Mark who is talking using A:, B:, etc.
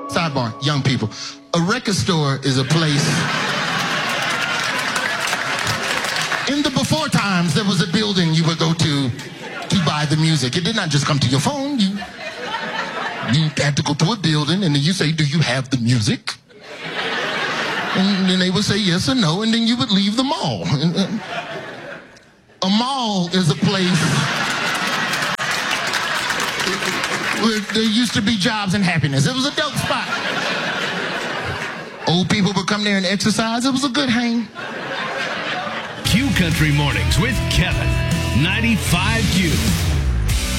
A: Sidebar, young people. A record store is a place. In the before times, there was a building you would go to buy the music. It did not just come to your phone. You had to go to a building, and then you say, do you have the music? And then they would say yes or no, and then you would leave the mall. A mall is a place where there used to be jobs and happiness. It was a dope spot. Old people would come there and exercise. It was a good hang.
B: Q Country Mornings with Kevin, 95Q.